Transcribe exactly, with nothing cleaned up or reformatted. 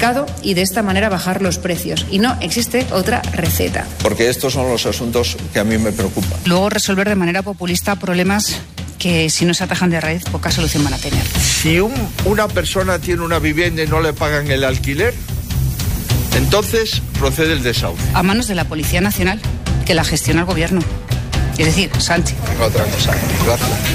mercado y de esta manera bajar los precios. Y no existe otra receta. Porque estos son los asuntos que a mí me preocupan. Luego resolver de manera populista problemas que si no se atajan de raíz poca solución van a tener. Si un, una persona tiene una vivienda y no le pagan el alquiler, entonces procede el desahucio. A manos de la Policía Nacional, que la gestiona el gobierno. Es decir, Sánchez. Otra cosa. Gracias.